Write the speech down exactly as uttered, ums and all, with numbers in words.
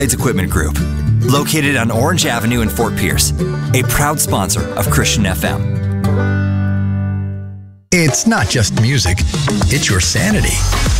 It's Equipment Group, located on Orange Avenue in Fort Pierce, a proud sponsor of Christian F M. It's not just music, it's your sanity.